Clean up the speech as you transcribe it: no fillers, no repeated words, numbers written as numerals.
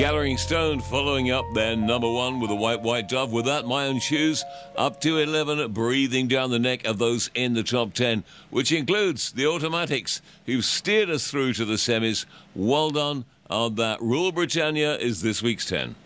Gathering Stone following up their number one with a White Dove. With that, My Own Shoes up to 11, breathing down the neck of those in the top 10, which includes the Automatics, who've steered us through to the semis. Well done on that. Rule Britannia is this week's 10.